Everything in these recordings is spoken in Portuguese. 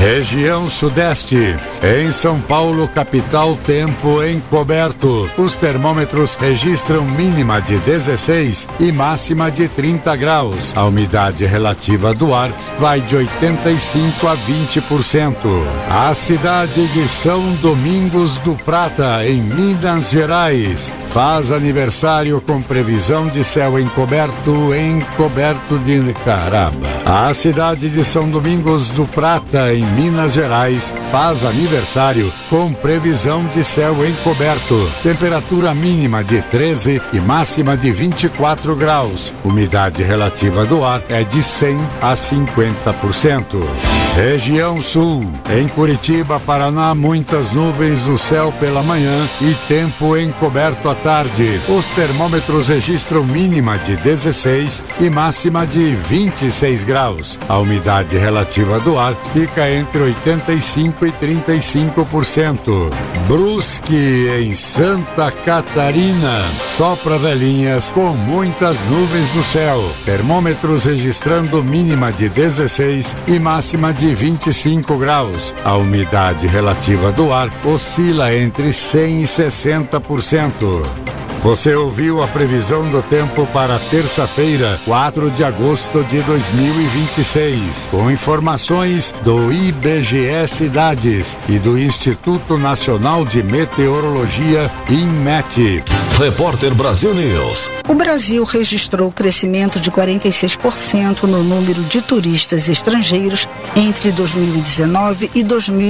Região Sudeste. Em São Paulo, capital, tempo encoberto. Os termômetros registram mínima de 16 e máxima de 30 graus. A umidade relativa do ar vai de 85% a 20%. A cidade de São Domingos do Prata, em Minas Gerais, faz aniversário com previsão de céu encoberto de caramba. A cidade de São Domingos do Prata, em Minas Gerais, faz aniversário com previsão de céu encoberto. Temperatura mínima de 13 e máxima de 24 graus. Umidade relativa do ar é de 100 a 50%. Região Sul. Em Curitiba, Paraná, muitas nuvens no céu pela manhã e tempo encoberto à tarde. Os termômetros registram mínima de 16 e máxima de 26 graus. A umidade relativa do ar fica entre 85% e 35%. Brusque, em Santa Catarina, sopra velhinhas com muitas nuvens no céu. Termômetros registrando mínima de 16 e máxima de 25 graus. A umidade relativa do ar oscila entre 100% e 60%. Você ouviu a previsão do tempo para terça-feira, 4 de agosto de 2026, com informações do IBGE Cidades e do Instituto Nacional de Meteorologia, INMET. Repórter Brasil News. O Brasil registrou crescimento de 46% no número de turistas estrangeiros entre 2019 e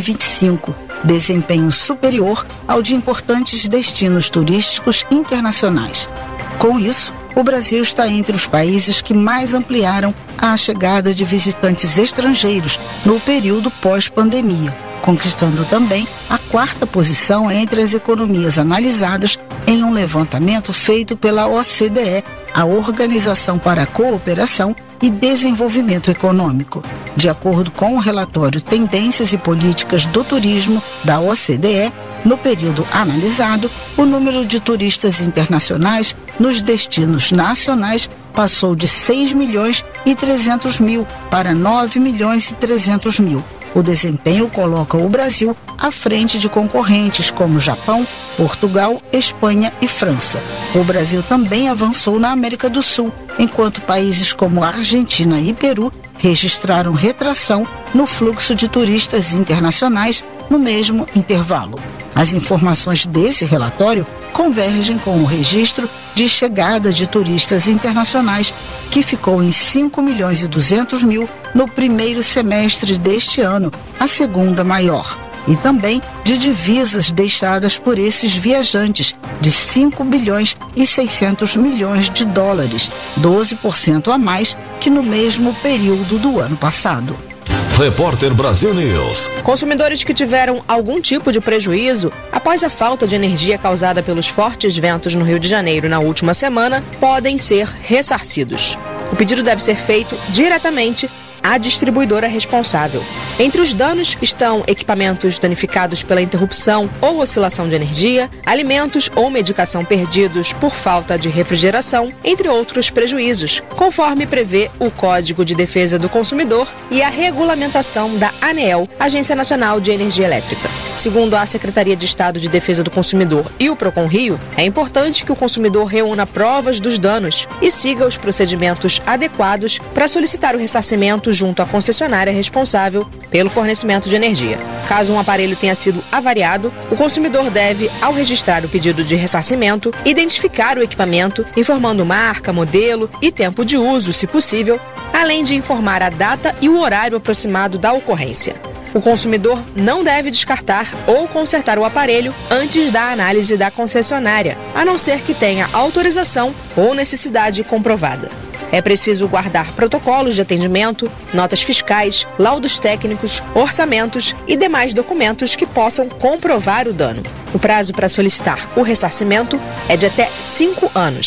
2025, desempenho superior ao de importantes destinos turísticos internacionais. Com isso, o Brasil está entre os países que mais ampliaram a chegada de visitantes estrangeiros no período pós-pandemia, conquistando também a 4ª posição entre as economias analisadas em um levantamento feito pela OCDE, a Organização para a Cooperação e Desenvolvimento Econômico. De acordo com o relatório Tendências e Políticas do Turismo da OCDE, no período analisado, o número de turistas internacionais nos destinos nacionais passou de 6 milhões e 300 mil para 9 milhões e 300 mil. O desempenho coloca o Brasil à frente de concorrentes como Japão, Portugal, Espanha e França. O Brasil também avançou na América do Sul, enquanto países como Argentina e Peru registraram retração no fluxo de turistas internacionais no mesmo intervalo. As informações desse relatório convergem com o registro de chegada de turistas internacionais, que ficou em 5 milhões e 200 mil no primeiro semestre deste ano, a segunda maior. E também de divisas deixadas por esses viajantes, de 5 bilhões e 600 milhões de dólares, 12% a mais que no mesmo período do ano passado. Repórter Brasil News. Consumidores que tiveram algum tipo de prejuízo após a falta de energia causada pelos fortes ventos no Rio de Janeiro na última semana podem ser ressarcidos. O pedido deve ser feito diretamente à distribuidora responsável. Entre os danos estão equipamentos danificados pela interrupção ou oscilação de energia, alimentos ou medicação perdidos por falta de refrigeração, entre outros prejuízos, conforme prevê o Código de Defesa do Consumidor e a regulamentação da ANEEL, Agência Nacional de Energia Elétrica. Segundo a Secretaria de Estado de Defesa do Consumidor e o Procon Rio, é importante que o consumidor reúna provas dos danos e siga os procedimentos adequados para solicitar o ressarcimento junto à concessionária responsável pelo fornecimento de energia. Caso um aparelho tenha sido avariado, o consumidor deve, ao registrar o pedido de ressarcimento, identificar o equipamento, informando marca, modelo e tempo de uso, se possível, além de informar a data e o horário aproximado da ocorrência. O consumidor não deve descartar ou consertar o aparelho antes da análise da concessionária, a não ser que tenha autorização ou necessidade comprovada. É preciso guardar protocolos de atendimento, notas fiscais, laudos técnicos, orçamentos e demais documentos que possam comprovar o dano. O prazo para solicitar o ressarcimento é de até 5 anos.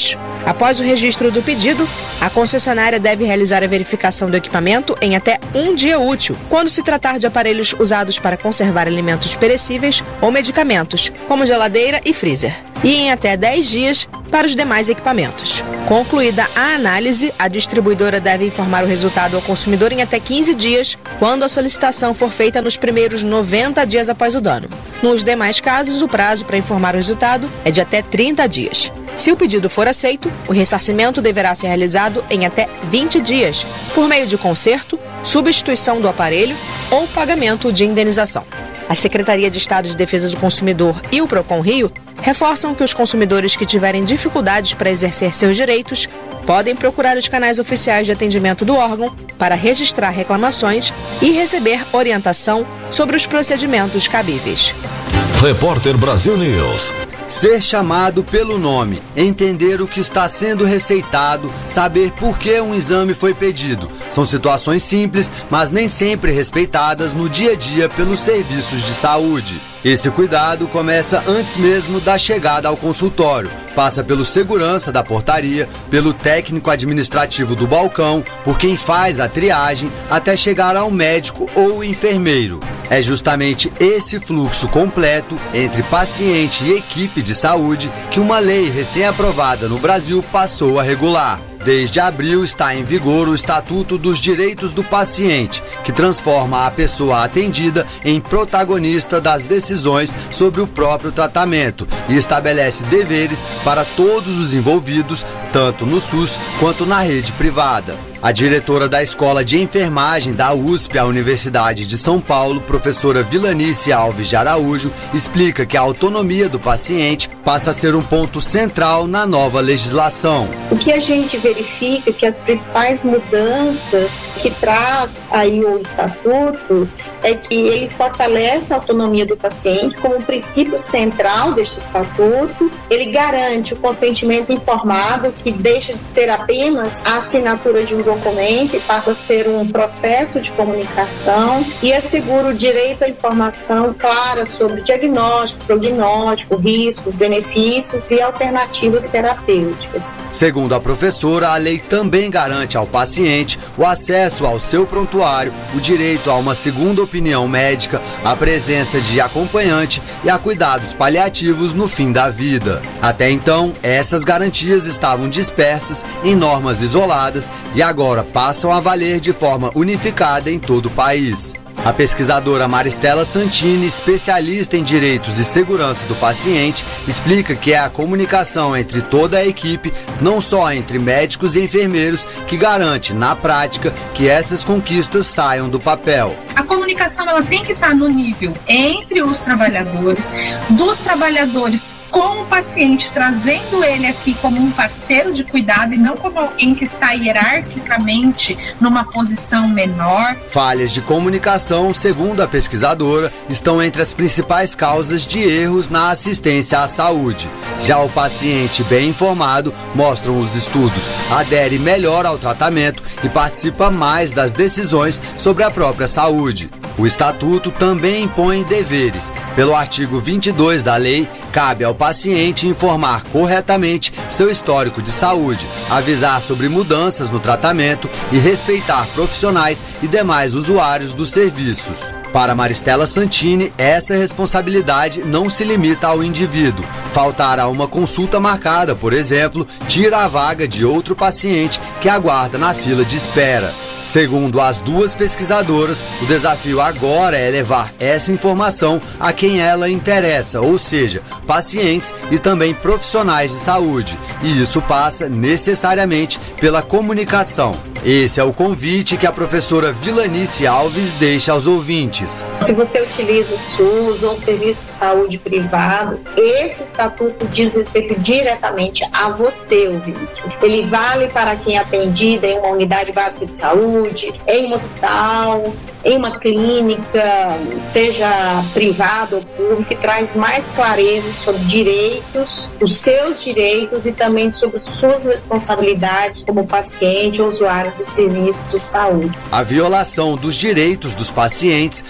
Após o registro do pedido, a concessionária deve realizar a verificação do equipamento em até um dia útil, quando se tratar de aparelhos usados para conservar alimentos perecíveis ou medicamentos, como geladeira e freezer, e em até 10 dias para os demais equipamentos. Concluída a análise, a distribuidora deve informar o resultado ao consumidor em até 15 dias, quando a solicitação for feita nos primeiros 90 dias após o dano. Nos demais casos, o prazo para informar o resultado é de até 30 dias. Se o pedido for aceito, o ressarcimento deverá ser realizado em até 20 dias, por meio de conserto, substituição do aparelho ou pagamento de indenização. A Secretaria de Estado de Defesa do Consumidor e o Procon Rio reforçam que os consumidores que tiverem dificuldades para exercer seus direitos podem procurar os canais oficiais de atendimento do órgão para registrar reclamações e receber orientação sobre os procedimentos cabíveis. Repórter Brasil News. Ser chamado pelo nome, entender o que está sendo receitado, saber por que um exame foi pedido. São situações simples, mas nem sempre respeitadas no dia a dia pelos serviços de saúde. Esse cuidado começa antes mesmo da chegada ao consultório. Passa pelo segurança da portaria, pelo técnico administrativo do balcão, por quem faz a triagem, até chegar ao médico ou enfermeiro. É justamente esse fluxo completo entre paciente e equipe de saúde que uma lei recém-aprovada no Brasil passou a regular. Desde abril está em vigor o Estatuto dos Direitos do Paciente, que transforma a pessoa atendida em protagonista das decisões sobre o próprio tratamento e estabelece deveres para todos os envolvidos, tanto no SUS quanto na rede privada. A diretora da Escola de Enfermagem da USP, a Universidade de São Paulo, professora Vilanice Alves de Araújo, explica que a autonomia do paciente passa a ser um ponto central na nova legislação. O que a gente verifica é que as principais mudanças que traz aí o Estatuto é que ele fortalece a autonomia do paciente como um princípio central deste Estatuto. Ele garante o consentimento informado, que deixa de ser apenas a assinatura de um documento e passa a ser um processo de comunicação, e assegura o direito à informação clara sobre diagnóstico, prognóstico, riscos, benefícios e alternativas terapêuticas. Segundo a professora, a lei também garante ao paciente o acesso ao seu prontuário, o direito a uma segunda opinião médica, a presença de acompanhante e a cuidados paliativos no fim da vida. Até então, essas garantias estavam dispersas em normas isoladas e agora passam a valer de forma unificada em todo o país. A pesquisadora Maristela Santini, especialista em direitos e segurança do paciente, explica que é a comunicação entre toda a equipe, não só entre médicos e enfermeiros, que garante, na prática, que essas conquistas saiam do papel. A comunicação ela tem que estar no nível entre os trabalhadores, dos trabalhadores com o paciente, trazendo ele aqui como um parceiro de cuidado e não como alguém que está hierarquicamente numa posição menor. Falhas de comunicação, segundo a pesquisadora, estão entre as principais causas de erros na assistência à saúde. Já o paciente bem informado, mostram os estudos, adere melhor ao tratamento e participa mais das decisões sobre a própria saúde. O Estatuto também impõe deveres. Pelo artigo 22 da lei, cabe ao paciente informar corretamente seu histórico de saúde, avisar sobre mudanças no tratamento e respeitar profissionais e demais usuários dos serviços. Para Maristela Santini, essa responsabilidade não se limita ao indivíduo. Faltar a uma consulta marcada, por exemplo, tira a vaga de outro paciente que aguarda na fila de espera. Segundo as duas pesquisadoras, o desafio agora é levar essa informação a quem ela interessa, ou seja, pacientes e também profissionais de saúde. E isso passa necessariamente pela comunicação. Esse é o convite que a professora Vilanice Alves deixa aos ouvintes. Se você utiliza o SUS ou o serviço de saúde privado, esse estatuto diz respeito diretamente a você, ouvinte. Ele vale para quem é atendido em uma unidade básica de saúde, em um hospital, em uma clínica, seja privada ou pública, e traz mais clareza sobre direitos, os seus direitos e também sobre suas responsabilidades como paciente ou usuário do serviço de saúde. A violação dos direitos dos pacientes passa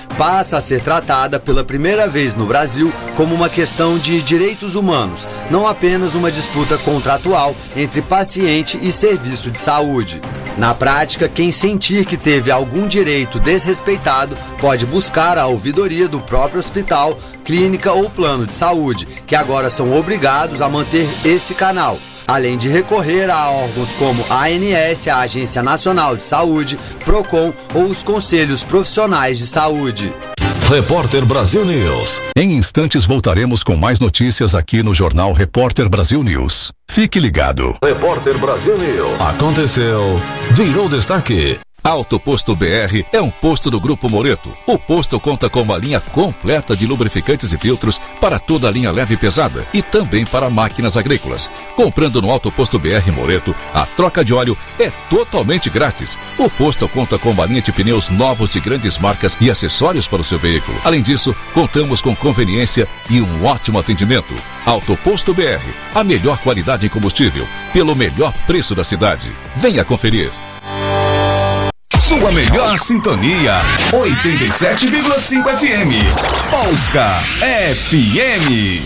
passa a ser tratada pela primeira vez no Brasil como uma questão de direitos humanos, não apenas uma disputa contratual entre paciente e serviço de saúde. Na prática, quem sentir que teve algum direito desrespeitado pode buscar a ouvidoria do próprio hospital, clínica ou plano de saúde, que agora são obrigados a manter esse canal, além de recorrer a órgãos como a ANS, a Agência Nacional de Saúde, PROCON ou os Conselhos Profissionais de Saúde. Repórter Brasil News. Em instantes voltaremos com mais notícias aqui no Jornal Repórter Brasil News. Fique ligado. Repórter Brasil News. Aconteceu, virou destaque. Auto Posto BR é um posto do Grupo Moreto. O posto conta com uma linha completa de lubrificantes e filtros para toda a linha leve e pesada e também para máquinas agrícolas. Comprando no Auto Posto BR Moreto, a troca de óleo é totalmente grátis. O posto conta com uma linha de pneus novos de grandes marcas e acessórios para o seu veículo. Além disso, contamos com conveniência e um ótimo atendimento. Auto Posto BR, a melhor qualidade em combustível, pelo melhor preço da cidade. Venha conferir. Sua melhor sintonia, 87,5 FM. Polska FM.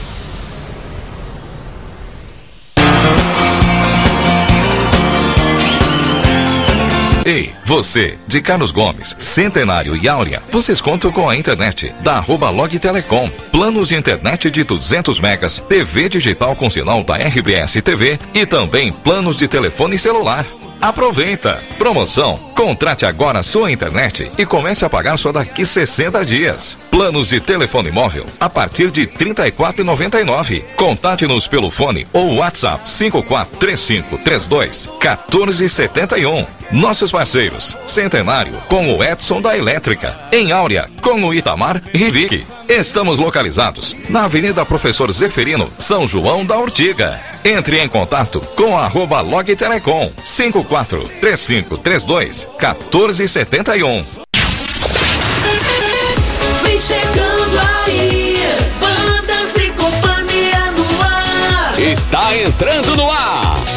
Ei, você, de Carlos Gomes, Centenário e Áurea, vocês contam com a internet da @Log Telecom. Planos de internet de 200 megas, TV digital com sinal da RBS TV e também planos de telefone celular. Aproveita! Promoção! Contrate agora a sua internet e comece a pagar só daqui 60 dias. Planos de telefone móvel a partir de R$ 34,99. Contate-nos pelo fone ou WhatsApp 5435321471. Nossos parceiros: Centenário com o Edson da Elétrica, em Áurea com o Itamar Rivic. Estamos localizados na Avenida Professor Zeferino, São João da Ortiga. Entre em contato com @Log Telecom 5435321471. Vem chegando aí, Bandas e Companhia no ar. Está entrando no ar.